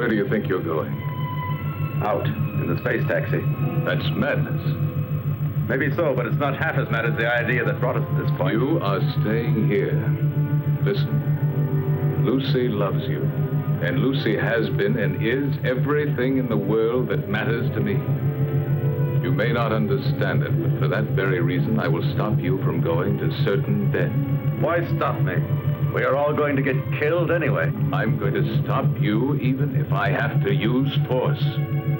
Where do you think you're going? Out, in the space taxi. That's madness. Maybe so, but it's not half as mad as the idea that brought us to this point. You are staying here. Listen, Lucy loves you. And Lucy has been and is everything in the world that matters to me. You may not understand it, but for that very reason, I will stop you from going to certain death. Why stop me? We are all going to get killed anyway. I'm going to stop you even if I have to use force.